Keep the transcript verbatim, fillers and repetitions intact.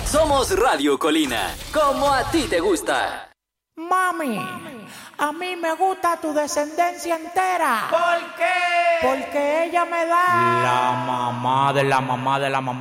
Somos Radio Colina, como a ti te gusta. Mami, a mí me gusta tu descendencia entera. ¿Por qué? Porque ella me da La mamá de la mamá de la mamá.